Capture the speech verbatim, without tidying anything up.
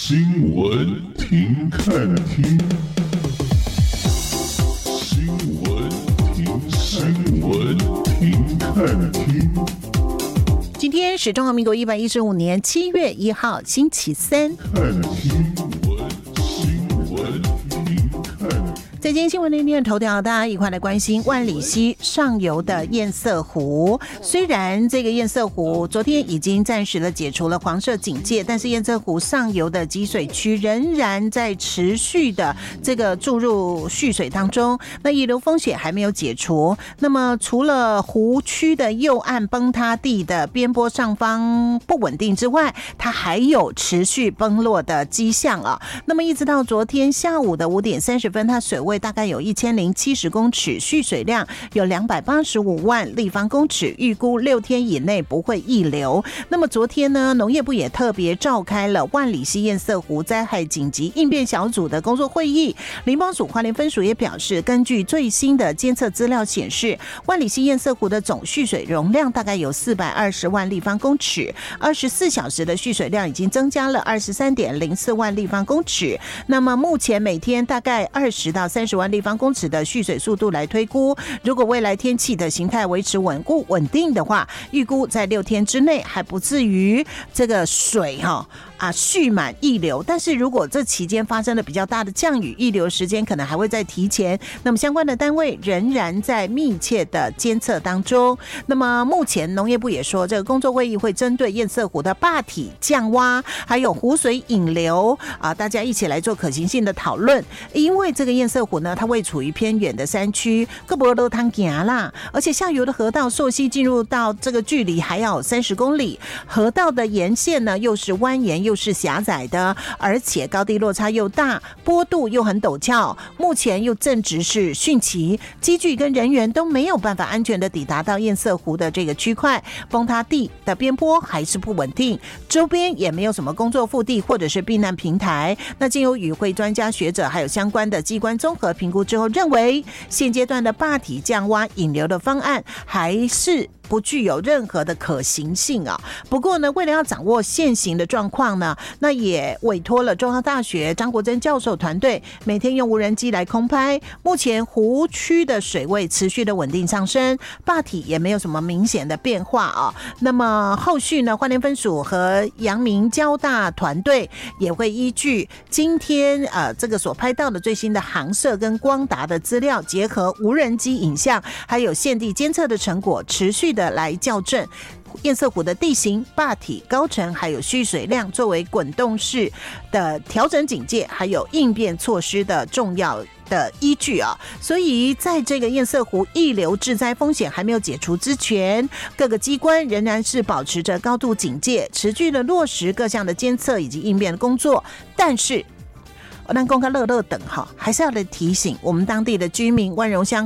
新闻停看听，新闻停新闻停看听。 今天是中华民国一百一十五年七月一号，星期三。 看听新闻停看。 在今天新闻的念头条，大家一块来关心万里溪上游的堰塞湖。虽然这个堰塞湖昨天已经暂时的解除了黄色警戒，但是堰塞湖上游的集水区仍然在持续的这个注入蓄水当中，那溢流风险还没有解除。那么除了湖区的右岸崩塌地的边坡上方不稳定之外，它还有持续崩落的迹象啊。那么一直到昨天下午的五点三十分，它水位大概有一千零七十公尺，蓄水量有两百八十五万立方公尺，预估六天以内不会溢流。那么昨天呢，农业部也特别召开了万里溪堰塞湖灾害紧急应变小组的工作会议。林保署花莲分署也表示，根据最新的监测资料显示，万里溪堰塞湖的总蓄水容量大概有四百二十万立方公尺，二十四小时的蓄水量已经增加了二十三点零四万立方公尺。那么目前每天大概二十到三十万立方公尺的蓄水速度来推估，如果未来天气的形态维持稳固稳定的话，预估在六天之内还不至于这个水哈啊蓄满溢流。但是如果这期间发生了比较大的降雨，溢流时间可能还会再提前。那么相关的单位仍然在密切的监测当中。那么目前农业部也说，这个工作会议会针对堰塞湖的坝体降洼，还有湖水引流啊，大家一起来做可行性的讨论。因为这个堰塞湖呢，它位处于偏远的山区，各不都汤行啦，而且下游的河道溯溪进入到这个距离还要三十公里，河道的沿线呢又是蜿蜒又是狭窄的，而且高低落差又大，坡度又很陡峭，目前又正值是汛期，机具跟人员都没有办法安全的抵达到堰塞湖的这个区块，崩塌地的边坡还是不稳定，周边也没有什么工作腹地或者是避难平台。那经由与会专家学者还有相关的机关综合评估之后，认为现阶段的坝体降洼引流的方案还是不具有任何的可行性啊。不过呢，为了要掌握现行的状况呢，那也委托了中央大学张国珍教授团队，每天用无人机来空拍。目前湖区的水位持续的稳定上升，坝体也没有什么明显的变化啊。那么后续呢，花莲分署和阳明交大团队也会依据今天呃这个所拍到的最新的航摄跟光达的资料，结合无人机影像，还有现地监测的成果，持续的来校正堰塞湖的地形、坝体、高程还有蓄水量，作为滚动式的调整警戒还有应变措施的重要的依据啊。所以在这个堰塞湖溢流致灾风险还没有解除之前，各个机关仍然是保持着高度警戒，持续的落实各项的监测以及应变的工作。但是咱公开乐乐等哈，还是要来提醒我们当地的居民，万荣乡